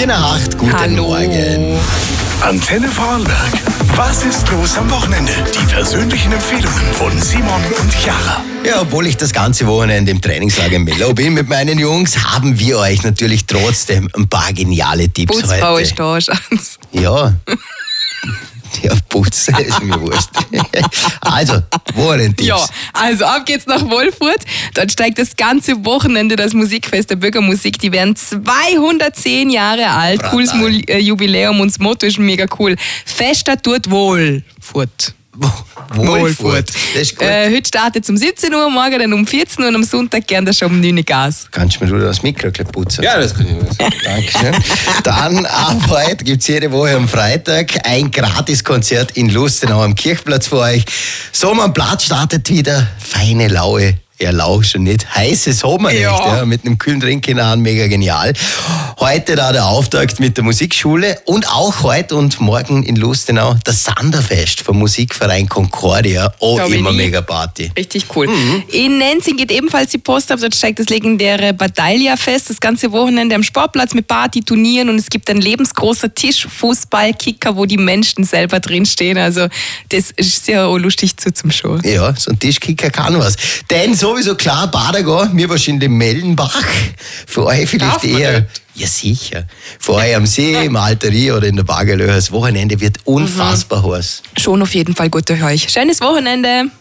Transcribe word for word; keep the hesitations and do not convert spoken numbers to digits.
nach acht. Guten Hallo. Morgen. Antenne Vorarlberg. Was ist los am Wochenende? Die persönlichen Empfehlungen von Simon und Chiara. Ja, obwohl ich das ganze Wochenende im Trainingslager in Mellau bin mit meinen Jungs, haben wir euch natürlich trotzdem ein paar geniale Tipps Putzfrau heute. ist da, Schatz. Ja. Ja, Putzen ist mir wurscht. Also, Wochenendtipps. Ja, also ab geht's nach Wolfurt. Dort steigt das ganze Wochenende das Musikfest der Bürgermusik. Die werden zweihundertzehn Jahre alt. Brutal. Cooles Mul- äh, Jubiläum und das Motto ist mega cool. Fester tut Wohlfurt. Wohlfurt. Das ist gut. Äh, heute startet um siebzehn Uhr, morgen dann um vierzehn Uhr und am Sonntag gern dann schon um neun Uhr Gas. Kannst du mir das Mikro gleich putzen? Ja, das kann ich nicht. Dankeschön. Dann ab heute gibt es jede Woche am Freitag ein Gratiskonzert in Lustenau am Kirchplatz für euch. Sommerplatz startet wieder. Feine Laue. Ja, lau schon nicht. Heißes Sommerlicht, ja. Ja, mit einem kühlen Drink in der Hand, mega genial. Heute da der Auftakt mit der Musikschule und auch heute und morgen in Lustenau das Sanderfest vom Musikverein Concordia. Oh, Glaub ich immer nie. mega Party. Richtig cool. Mhm. In Nenzing geht ebenfalls die Post ab. Dort steigt das legendäre Badalia-Fest. Das ganze Wochenende am Sportplatz mit Party, Turnieren und es gibt ein lebensgroßer Tischfußballkicker, wo die Menschen selber drinstehen. Also das ist sehr lustig zu zum Show. Ja, so ein Tischkicker kann was. Denn sowieso klar, Badagau, wir wahrscheinlich in Mellenbach. Für euch vielleicht Darf man eher. nicht? Ja, sicher. Für euch am See, im Alterie oder in der Bagelöhe. Das Wochenende wird unfassbar heiß. Schon auf jeden Fall gut durch euch. Schönes Wochenende.